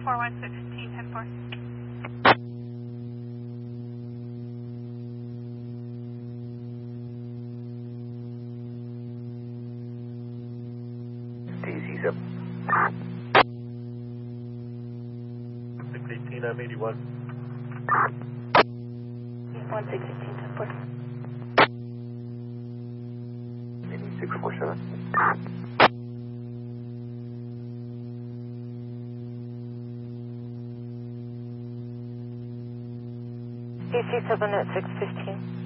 416, 10-4. DZ's up. 618, I'm 81. 1618, 10-4. 8647. DC 7 at 615.